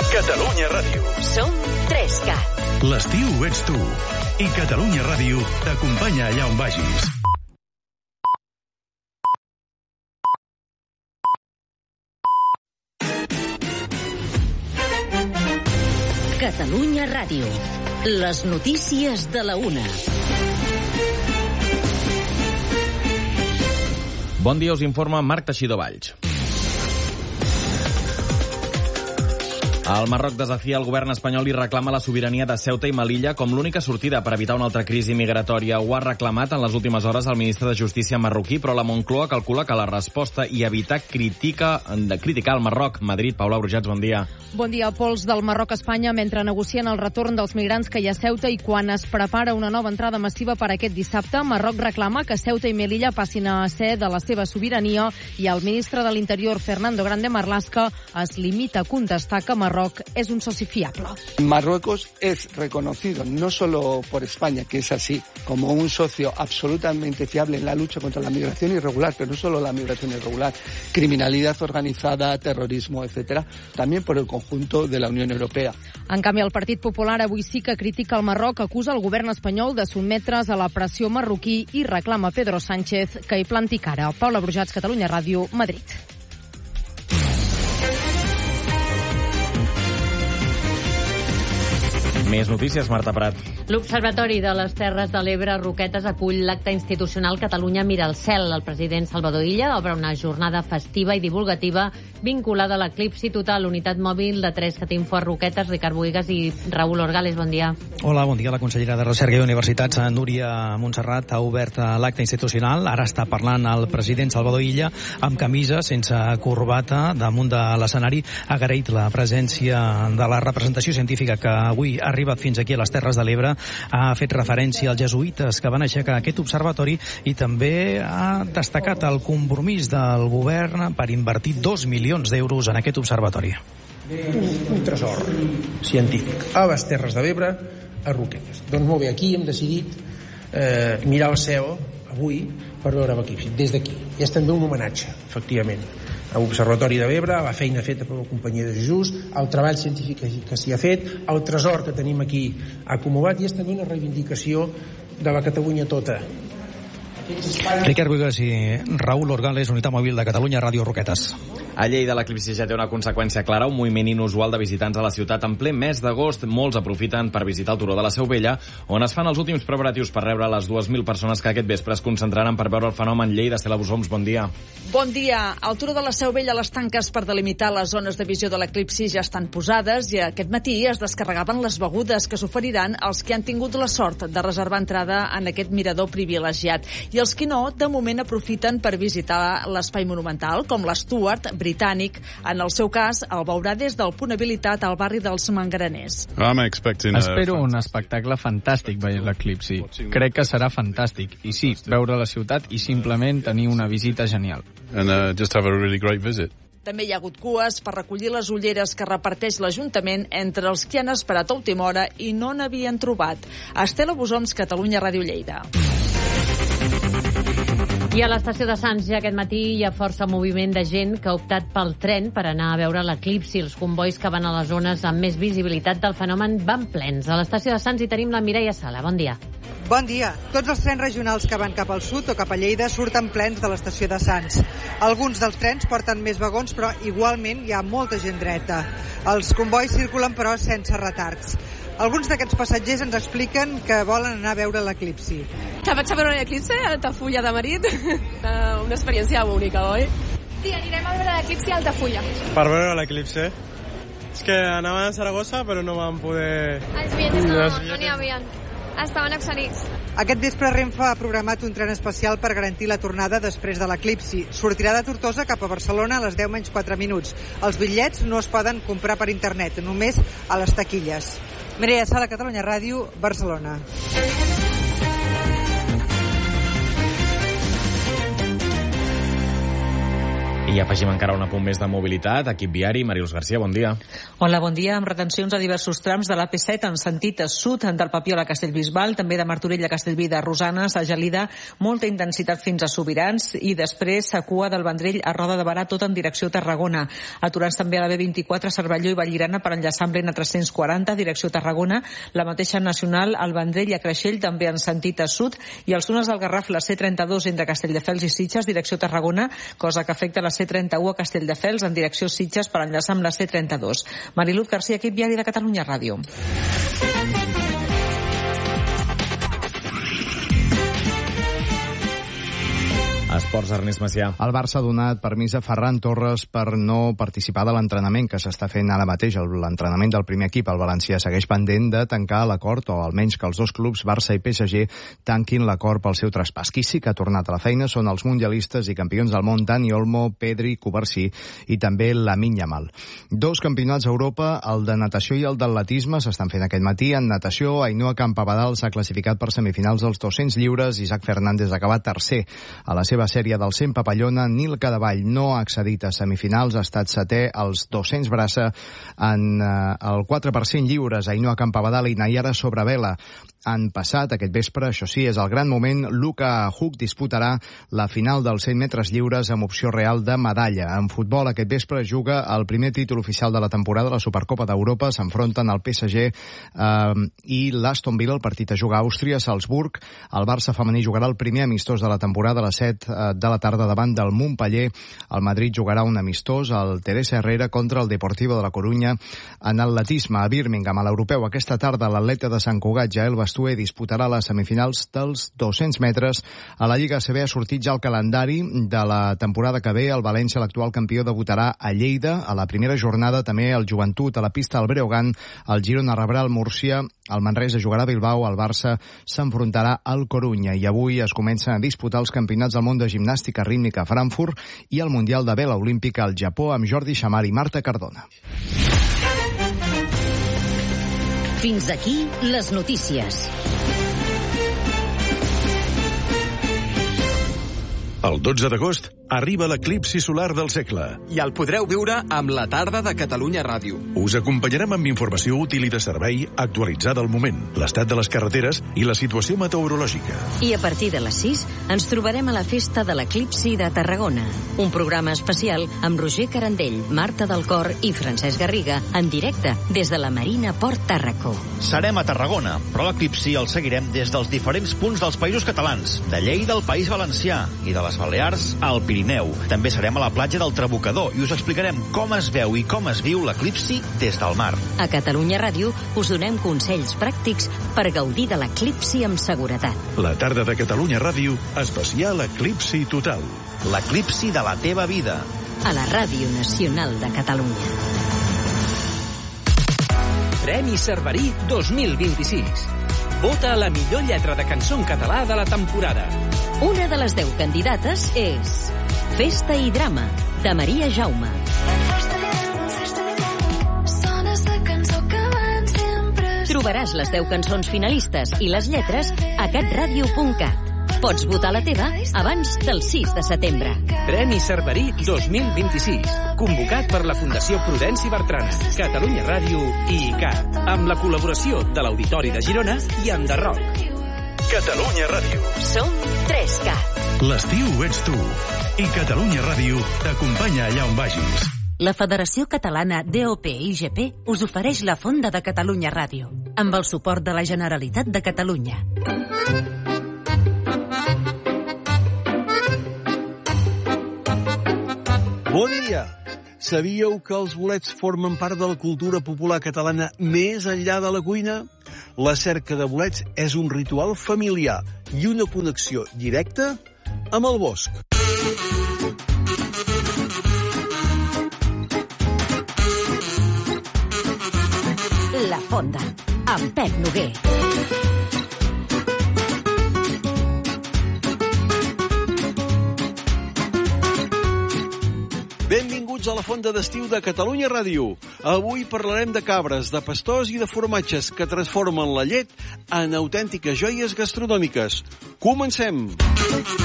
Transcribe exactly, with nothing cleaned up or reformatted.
Catalunya Ràdio. Som tres cat. L'estiu ets tu. I Catalunya Ràdio t'acompanya allà on vagis. Catalunya Ràdio. Les notícies de la una. Bon dia, us informa Marc Teixidor Valls. El Marroc desafia el govern espanyol i reclama la sobirania de Ceuta i Melilla com l'única sortida per evitar una altra crisi migratòria. Ho ha reclamat en les últimes hores el ministre de Justícia marroquí, però la Moncloa calcula que la resposta i evitar critica, de criticar el Marroc. Madrid, Paula Brujats, bon dia. Bon dia. Pols del Marroc a Espanya mentre negocien el retorn dels migrants que hi ha a Ceuta i quan es prepara una nova entrada massiva per aquest dissabte. Marroc reclama que Ceuta i Melilla passin a ser de la seva sobirania i el ministre de l'Interior, Fernando Grande Marlaska, es limita a contestar que Marroc es un socio fiable. Marruecos es reconocido no solo por España, que es así, como un socio absolutamente fiable en la lucha contra la migración irregular, pero no solo la migración irregular, criminalidad organizada, terrorismo, etcétera, también por el conjunto de la Unión Europea. En canvi, el Partit Popular avui sí que critica el Marroc, acusa el govern espanyol de sotmetre's a la pressió marroquí i reclama a Pedro Sánchez que hi planti cara. Paula Brujats, Catalunya Ràdio, Madrid. Més notícies, Marta Prat. L'Observatori de les Terres de l'Ebre, Roquetes, acull l'acte institucional Catalunya mira al cel. El president Salvador Illa obre una jornada festiva i divulgativa vinculada a l'eclipsi total. Unitat mòbil de tres Catinfo a Roquetes, Ricard Boigas i Raül Orgales, bon dia. Hola, bon dia. La consellera de Recerca i Universitats, Núria Montserrat, ha obert l'acte institucional. Ara està parlant el president Salvador Illa amb camisa, sense corbata, damunt de l'escenari. Ha agraït la presència de la representació científica que avui ha arribat fins aquí a les Terres de l'Ebre. Ha fet referència als jesuïtes que van aixecar aquest observatori i també ha destacat el compromís del govern per invertir dos milions d'euros en aquest observatori. Un, un tresor científic a les Terres de l'Ebre, a Roquetes. Doncs molt bé, aquí hem decidit eh, mirar el cel avui per veure l'eclipsi, des d'aquí. I és també un homenatge, efectivament, a l'Observatori de l'Ebre, a la feina feta per la Companyia de Jesús, al treball científic que s'hi ha fet, al tresor que tenim aquí acumulat, i és també una reivindicació de la Catalunya tota. Ricard Boigas i Raül Orgales, Unitat Mòbil de Catalunya, Ràdio Roquetes. A Lleida l'eclipsi ja té una conseqüència clara, un moviment inusual de visitants a la ciutat en ple mes d'agost. Molts aprofiten per visitar el Turó de la Seu Vella, on es fan els últims preparatius per rebre les dues mil persones que aquest vespre es concentraran per veure el fenomen. Lleida, Cela Bosoms, bon dia. Bon dia. Al Turó de la Seu Vella les tanques per delimitar les zones de visió de l'eclipsi ja estan posades i aquest matí es descarregaven les begudes que s'oferiran als que han tingut la sort de reservar entrada en aquest mirador privilegiat. I els que no, de moment aprofiten per visitar l'espai monumental, com l'Stuart britànic. En el seu cas, el veurà des del punt habilitat al barri dels Mangraners. Espero un espectacle fantàstic veient l'eclipsi. Crec que serà fantàstic. I sí, veure la ciutat i simplement tenir una visita genial. And uh, just have a really great visit. També hi ha hagut cues per recollir les ulleres que reparteix l'Ajuntament entre els que han esperat a última hora i no n'havien trobat. Estela Bosoms, Catalunya Ràdio Lleida. I a l'estació de Sants ja aquest matí hi ha força moviment de gent que ha optat pel tren per anar a veure l'eclipsi. Els convois que van a les zones amb més visibilitat del fenomen van plens. A l'estació de Sants hi tenim la Mireia Sala. Bon dia. Bon dia. Tots els trens regionals que van cap al sud o cap a Lleida surten plens de l'estació de Sants. Alguns dels trens porten més vagons, però igualment hi ha molta gent dreta. Els convois circulen, però, sense retards. Alguns d'aquests passatgers ens expliquen que volen anar a veure l'eclipsi. Que vaig a veure l'eclipsi a Altafulla de Marit. Una experiència única, oi? Sí, anirem a veure l'eclipsi a Altafulla. Per veure l'eclipsi? És que anàvem a Saragossa, però no vam poder... Els bitllets no, no n'hi havia. Estaven excedits. Aquest vespre Renfe ha programat un tren especial per garantir la tornada després de l'eclipsi. Sortirà de Tortosa cap a Barcelona a les deu menys quatre minuts. Els bitllets no es poden comprar per internet, només a les taquilles. Mireia Sala, Catalunya Ràdio, Barcelona. I afegim encara un apunt més de mobilitat. Equip viari, Marius Garcia, bon dia. Hola, bon dia. Amb retencions a diversos trams de l'A P set en sentit sud, del Papiol a Castellbisbal, també de Martorell a Castellví de Rosanes, a Gelida, molta intensitat fins a Sobirans i després a cua del Vendrell a Roda de Barà, tot en direcció Tarragona. Aturats també a la B vint-i-quatre, Cervelló i Vallirana per enllaçar amb l'N tres-cents quaranta, direcció Tarragona, la mateixa nacional al Vendrell i a Creixell, també en sentit sud, i als túnels del Garraf, la C trenta-dos entre Castelldefels i Sitges, direcció Tarragona, cosa que afecta la C trenta-u a Castelldefels en direcció Sitges per enllaçar amb la C trenta-dos. Mariluz Garcia, equip viari de Catalunya Ràdio. Esports, Ernest Macià. El Barça ha donat permís a Ferran Torres per no participar de l'entrenament que s'està fent ara mateix, l'entrenament del primer equip. El València segueix pendent de tancar l'acord, o almenys que els dos clubs, Barça i P S G, tanquin l'acord pel seu traspàs. Qui sí que ha tornat a la feina són els mundialistes i campions del món Dani Olmo, Pedri, Covarsí i també Lamine Yamal. Dos campionats a Europa, el de natació i el d'atletisme, s'estan fent aquest matí. En natació, Ainhoa Campabadal s'ha classificat per semifinals als dos-cents lliures, Isaac Fernández ha acabat tercer. A la seva sèrie del cent papallona, Nil Cadevall no ha accedit a semifinals, ha estat setè als dos-cents braça. En eh, el quatre per cent lliures, Ainhoa Campabadal i Nayara Sobrevela han passat aquest vespre. Això sí, és el gran moment. Luca Huck disputarà la final dels cent metres lliures amb opció real de medalla. En futbol, aquest vespre juga el primer títol oficial de la temporada, la Supercopa d'Europa. S'enfronten el P S G eh, i l'Aston Villa. El partit es juga a Àustria, Salzburg. El Barça femení jugarà el primer amistós de la temporada a les set de la tarda davant del Montpeller. El Madrid jugarà un amistós al Teresa Herrera contra el Deportivo de la Corunya. En atletisme, a Birmingham, a l'Europeu, aquesta tarda l'atleta de Sant Cugat, Jael Bastuer, disputarà les semifinals dels dos-cents metres. A la Lliga A C B ha sortit ja el calendari de la temporada que ve. El València, l'actual campió, debutarà a Lleida. A la primera jornada també el Joventut a la pista del Breogán. El Girona rebrà el Múrcia. El Manresa jugarà a Bilbao. El Barça s'enfrontarà al Corunya. I avui es comencen a disputar els campionats del món de gimnàstica rítmica a Frankfurt i el Mundial de Vela Olímpica al Japó amb Jordi Xamar i Marta Cardona. Fins aquí les notícies. El dotze d'agost arriba l'eclipsi solar del segle. I el podreu viure amb la tarda de Catalunya Ràdio. Us acompanyarem amb informació útil i de servei actualitzada al moment, l'estat de les carreteres i la situació meteorològica. I a partir de les sis ens trobarem a la festa de l'eclipsi de Tarragona. Un programa especial amb Roger Carandell, Marta del Cor i Francesc Garriga en directe des de la Marina Port Tàrraco. Serem a Tarragona, però l'eclipsi el seguirem des dels diferents punts dels països catalans, de Lleida al País Valencià i de les Balears al Pirineu. També serem a la platja del Trabucador i us explicarem com es veu i com es viu l'eclipsi des del mar. A Catalunya Ràdio us donem consells pràctics per gaudir de l'eclipsi amb seguretat. La tarda de Catalunya Ràdio, especial eclipsi total. L'eclipsi de la teva vida. A la Ràdio Nacional de Catalunya. Premi Cerverí dos mil vint-i-sis. Vota la millor lletra de cançó en català de la temporada. Una de les deu candidates és Festa i Drama, de Maria Jaume. Trobaràs les deu cançons finalistes i les lletres a catradio punt cat. Pots votar la teva abans del sis de setembre. Premi Cerverí dos mil vint-i-sis, convocat per la Fundació Prudenci Bertrana, Catalunya Ràdio i I C A T, amb la col·laboració de l'Auditori de Girona i Enderroc. Catalunya Ràdio. Som tres cat. L'estiu ets tu. I Catalunya Ràdio t'acompanya allà on vagis. La Federació Catalana D O P i G P us ofereix la Fonda de Catalunya Ràdio, amb el suport de la Generalitat de Catalunya. Bon dia! Sabíeu que els bolets formen part de la cultura popular catalana més enllà de la cuina? La cerca de bolets és un ritual familiar i una connexió directa amb el bosc. La Fonda, amb Pep Noguer. Benvinguts a la Fonda d'Estiu de Catalunya Ràdio. Avui parlarem de cabres, de pastors i de formatges que transformen la llet en autèntiques joies gastronòmiques. Comencem!